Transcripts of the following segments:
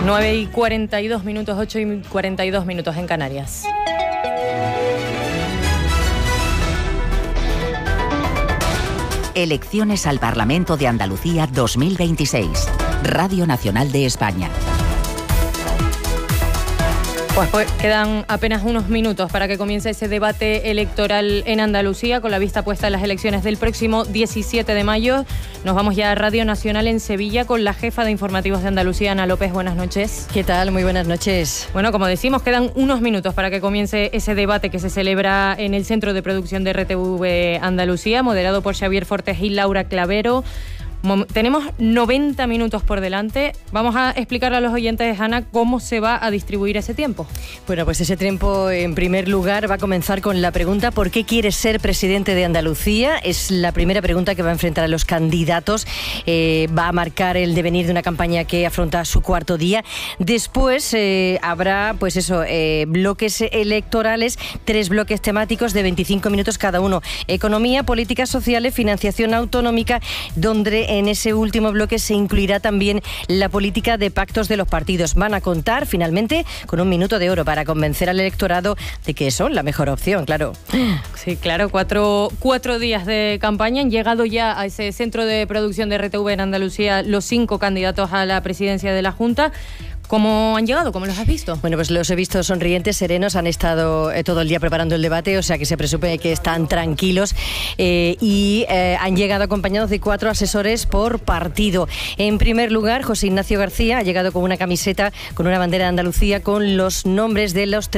9:42 minutos, 8:42 minutos en Canarias. Elecciones al Parlamento de Andalucía 2026. Radio Nacional de España. Pues quedan apenas unos minutos para que comience ese debate electoral en Andalucía, con la vista puesta en las elecciones del próximo 17 de mayo. Nos vamos ya a Radio Nacional en Sevilla con la jefa de informativos de Andalucía, Ana López. Buenas noches. ¿Qué tal? Muy buenas noches. Bueno, como decimos, quedan unos minutos para que comience ese debate que se celebra en el Centro de Producción de RTV Andalucía, moderado por Xavier Fortes y Laura Clavero. Tenemos 90 minutos por delante. Vamos a explicarle a los oyentes, Ana, cómo se va a distribuir ese tiempo. Bueno, pues ese tiempo, en primer lugar, va a comenzar con la pregunta ¿por qué quieres ser presidente de Andalucía? Es la primera pregunta que va a enfrentar a los candidatos. Va a marcar el devenir de una campaña que afronta su cuarto día. Después habrá, pues eso, bloques electorales, 3 bloques temáticos de 25 minutos cada uno. Economía, políticas sociales, financiación autonómica, donde en ese último bloque se incluirá también la política de pactos de los partidos. Van a contar finalmente con 1 minuto de oro para convencer al electorado de que son la mejor opción, claro. Sí, claro, cuatro días de campaña. Han llegado ya a ese centro de producción de RTV en Andalucía los 5 candidatos a la presidencia de la Junta. ¿Cómo han llegado? ¿Cómo los has visto? Bueno, pues los he visto sonrientes, serenos, han estado todo el día preparando el debate, o sea que se presume que están tranquilos y han llegado acompañados de 4 asesores por partido. En primer lugar, José Ignacio García ha llegado con una camiseta con una bandera de Andalucía con los nombres de los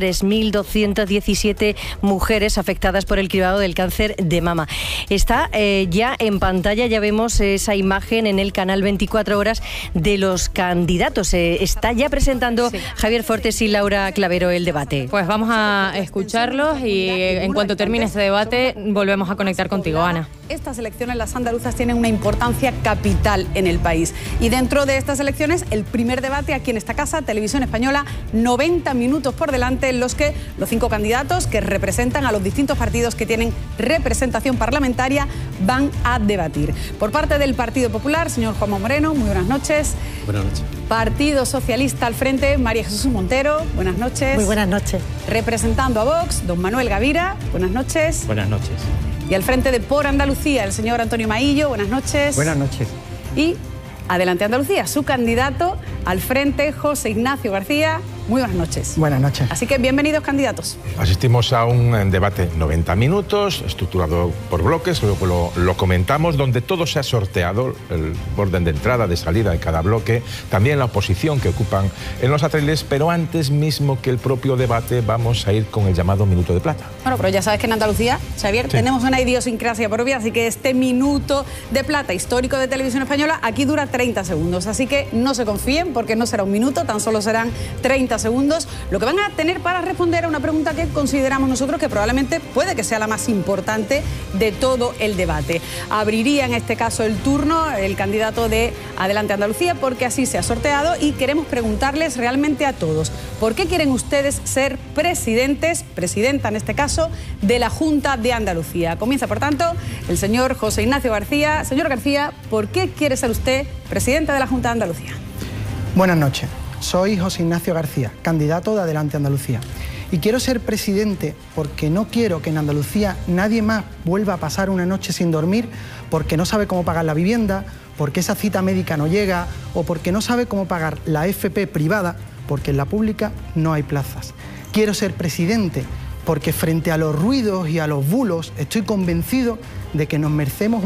3.217 mujeres afectadas por el cribado del cáncer de mama. Está ya en pantalla, ya vemos esa imagen en el canal 24 horas de los candidatos. Está ya presentando Javier Fortes y Laura Clavero el debate. Pues vamos a escucharlos y en cuanto termine este debate volvemos a conectar contigo, Ana. Estas elecciones, las andaluzas, tienen una importancia capital en el país. Y dentro de estas elecciones, el primer debate aquí en esta casa, Televisión Española, 90 minutos por delante en los que los 5 candidatos que representan a los distintos partidos que tienen representación parlamentaria van a debatir. Por parte del Partido Popular, señor Juanma Moreno, muy buenas noches. Buenas noches. Partido Socialista al frente, María Jesús Montero, buenas noches. Muy buenas noches. Representando a Vox, don Manuel Gavira, buenas noches. Buenas noches. Y al frente de Por Andalucía, el señor Antonio Maillo, buenas noches. Buenas noches. Y Adelante Andalucía, su candidato al frente, José Ignacio García. Muy buenas noches. Buenas noches. Así que bienvenidos, candidatos. Asistimos a un debate 90 minutos, estructurado por bloques, luego lo comentamos, donde todo se ha sorteado, el orden de entrada, de salida de cada bloque, también la oposición que ocupan en los atriles, pero antes mismo que el propio debate vamos a ir con el llamado minuto de plata. Bueno, pero ya sabes que en Andalucía, Xavier, tenemos una idiosincrasia propia, así que este minuto de plata histórico de Televisión Española aquí dura 30 segundos, así que no se confíen porque no será un minuto, tan solo serán 30 segundos, lo que van a tener para responder a una pregunta que consideramos nosotros que probablemente puede que sea la más importante de todo el debate. Abriría en este caso el turno el candidato de Adelante Andalucía, porque así se ha sorteado, y queremos preguntarles realmente a todos, ¿por qué quieren ustedes ser presidenta en este caso, de la Junta de Andalucía? Comienza, por tanto, el señor José Ignacio García. Señor García, ¿por qué quiere ser usted presidente de la Junta de Andalucía? Buenas noches. Soy José Ignacio García, candidato de Adelante Andalucía. Y quiero ser presidente porque no quiero que en Andalucía nadie más vuelva a pasar una noche sin dormir porque no sabe cómo pagar la vivienda, porque esa cita médica no llega o porque no sabe cómo pagar la FP privada porque en la pública no hay plazas. Quiero ser presidente porque frente a los ruidos y a los bulos estoy convencido de que nos merecemos